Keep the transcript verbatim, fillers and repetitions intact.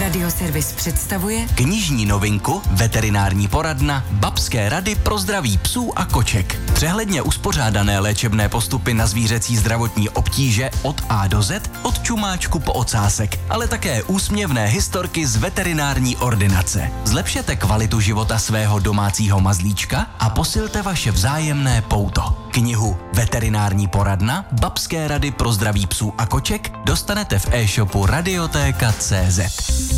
Radioservis představuje knižní novinku Veterinární poradna Babské rady pro zdraví psů a koček. Přehledně uspořádané léčebné postupy na zvířecí zdravotní obtíže od A do Z, od čumáčku po ocásek, ale také úsměvné historky z veterinární ordinace. Zlepšete kvalitu života svého domácího mazlíčka a posilte vaše vzájemné pouto. Knihu Veterinární poradna Babské rady pro zdraví psů a koček dostanete v e-shopu radiotéka tečka cé zet.